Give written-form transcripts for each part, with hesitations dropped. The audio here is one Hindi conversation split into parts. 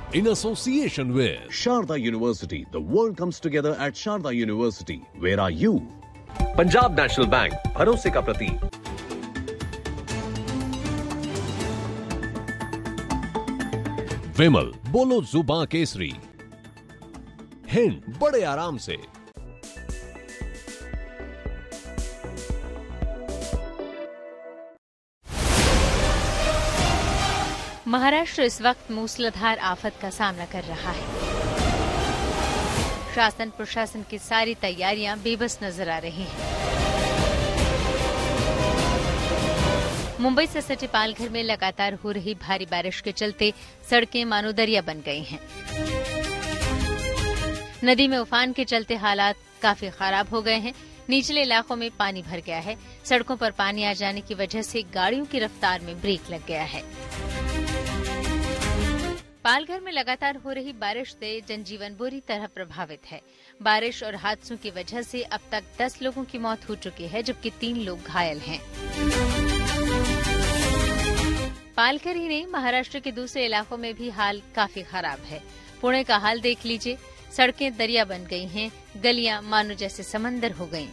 in association with Sharda University. The world comes together at Sharda University. Where are you? Punjab national bank, भरोसे का प्रतीक। विमल, बोलो जुबां केसरी। हिंद, बड़े आराम से। महाराष्ट्र इस वक्त मूसलाधार आफत का सामना कर रहा है। शासन प्रशासन की सारी तैयारियां बेबस नजर आ रही हैं। मुंबई से सटे पालघर में लगातार हो रही भारी बारिश के चलते सड़कें मानो दरिया बन गई हैं। नदी में उफान के चलते हालात काफी खराब हो गए हैं। निचले इलाकों में पानी भर गया है। सड़कों पर पानी आ जाने की वजह से गाड़ियों की रफ्तार में ब्रेक लग गया है। पालघर में लगातार हो रही बारिश से जनजीवन बुरी तरह प्रभावित है। बारिश और हादसों की वजह से अब तक 10 लोगों की मौत हो चुकी है, जबकि 3 लोग घायल हैं। पालघर ही नहीं, महाराष्ट्र के दूसरे इलाकों में भी हाल काफी खराब है। पुणे का हाल देख लीजिए, सड़कें दरिया बन गई हैं, गलियां मानो जैसे समंदर हो गईं।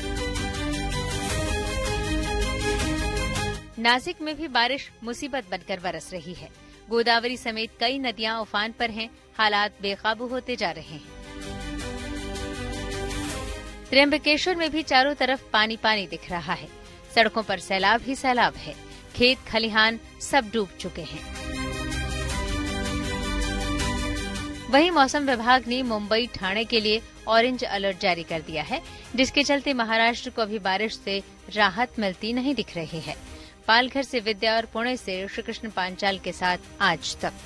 नासिक में भी बारिश मुसीबत बनकर बरस रही है। गोदावरी समेत कई नदियां उफान पर हैं, हालात बेकाबू होते जा रहे हैं। त्र्यंबकेश्वर में भी चारों तरफ पानी पानी दिख रहा है। सड़कों पर सैलाब ही सैलाब है। खेत खलिहान सब डूब चुके हैं। वहीं मौसम विभाग ने मुंबई, ठाणे के लिए ऑरेंज अलर्ट जारी कर दिया है, जिसके चलते महाराष्ट्र को अभी बारिश से राहत मिलती नहीं दिख रही है। पालघर से विद्या और पुणे से श्री कृष्ण पांचाल के साथ आज तक।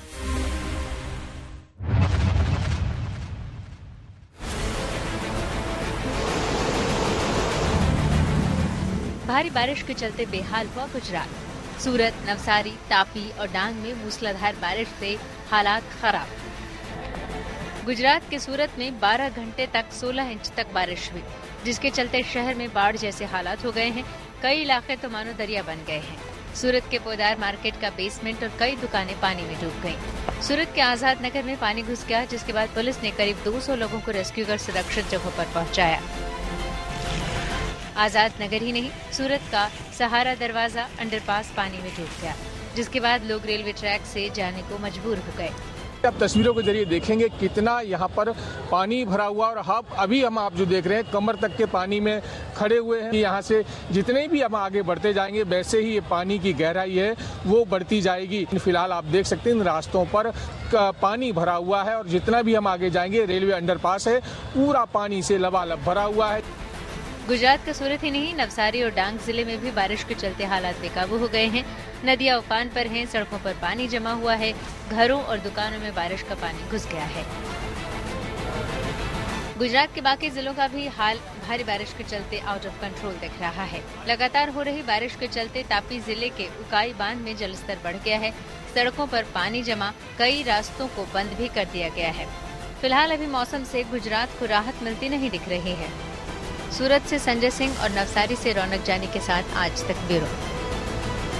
भारी बारिश के चलते बेहाल हुआ गुजरात। सूरत, नवसारी, तापी और डांग में मूसलाधार बारिश से हालात खराब। गुजरात के सूरत में 12 घंटे तक 16 इंच तक बारिश हुई, जिसके चलते शहर में बाढ़ जैसे हालात हो गए हैं। कई इलाके तो मानो दरिया बन गए हैं। सूरत के पोदार मार्केट का बेसमेंट और कई दुकानें पानी में डूब गईं। सूरत के आजाद नगर में पानी घुस गया, जिसके बाद पुलिस ने करीब 200 लोगों को रेस्क्यू कर सुरक्षित जगहों पर पहुंचाया। आजाद नगर ही नहीं, सूरत का सहारा दरवाजा अंडरपास पानी में डूब गया, जिसके बाद लोग रेलवे ट्रैक से जाने को मजबूर हो गए। आप तस्वीरों के जरिए देखेंगे कितना यहाँ पर पानी भरा हुआ, और अभी हम आप जो देख रहे हैं कमर तक के पानी में खड़े हुए हैं। यहाँ से जितने भी हम आगे बढ़ते जाएंगे वैसे ही ये पानी की गहराई है वो बढ़ती जाएगी। फिलहाल आप देख सकते हैं इन रास्तों पर पानी भरा हुआ है, और जितना भी हम आगे जाएंगे रेलवे अंडरपास है पूरा पानी से लबालब भरा हुआ है। गुजरात का सूरत ही नहीं, नवसारी और डांग जिले में भी बारिश के चलते हालात बेकाबू हो गए हैं। नदियां उफान पर हैं, सड़कों पर पानी जमा हुआ है, घरों और दुकानों में बारिश का पानी घुस गया है। गुजरात के बाकी जिलों का भी हाल भारी बारिश के चलते आउट ऑफ कंट्रोल दिख रहा है। लगातार हो रही बारिश के चलते तापी जिले के उकाई बांध में जलस्तर बढ़ गया है। सड़कों पर पानी जमा, कई रास्तों को बंद भी कर दिया गया है। फिलहाल अभी मौसम से गुजरात को राहत मिलती नहीं दिख रही है। सूरत से संजय सिंह और नवसारी से रौनक जानी के साथ आज तक ब्यूरो।